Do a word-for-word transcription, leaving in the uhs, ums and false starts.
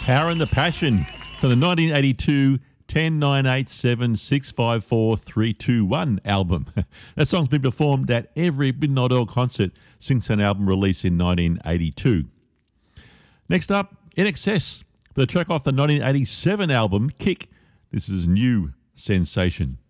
Power and the Passion from the nineteen eighty-two ten nine eight seven six five four three two one album. That song's been performed at every Midnight Oil concert since an album release in nineteen eighty-two. Next up, In Excess, the track off the nineteen eighty-seven album Kick. This is New Sensation.